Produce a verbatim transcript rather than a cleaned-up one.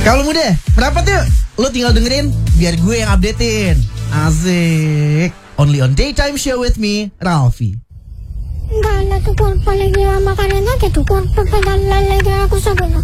Kalau muda, pendapat yuk. Lo tinggal dengerin, biar gue yang updatein. Asik. Only on Daytime Show with me, Ralfi. Gala tu por palagi makanan natin tu por pagpadala lagi ako sa gulo.